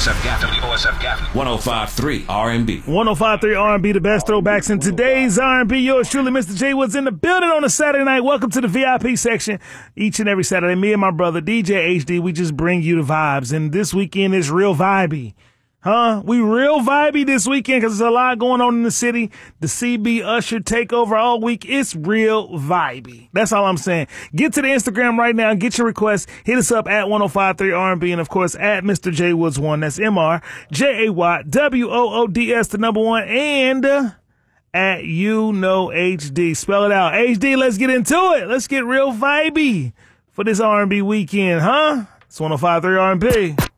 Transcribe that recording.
OSF Gaffney. 105.3 R&B. 105.3 R&B, the best throwbacks in today's R&B. Yours truly, Mr. J Woods, in the building on a Saturday night. Welcome to the VIP section. Each and every Saturday, me and my brother, DJ HD, we just bring you the vibes. And this weekend is real vibey. We real vibey this weekend because there's a lot going on in the city. The CB Usher takeover all week. It's real vibey. That's all I'm saying. Get to the Instagram right now and get your requests. Hit us up at 105.3 R&B and, of course, at Mr. J Woods 1. That's MrJaywoods, the number 1, and at HD. Spell it out. HD, let's get into it. Let's get real vibey for this R&B weekend, It's 105.3 R&B.